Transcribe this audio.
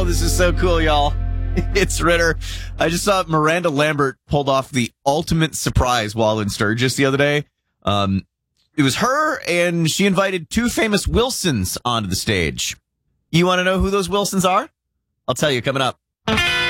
this is so cool, y'all. It's Ritter. I just saw Miranda Lambert pulled off the ultimate surprise while in Sturgis the other day. It was her, and she invited two famous Wilsons onto the stage. You want to know who those Wilsons are? I'll tell you coming up.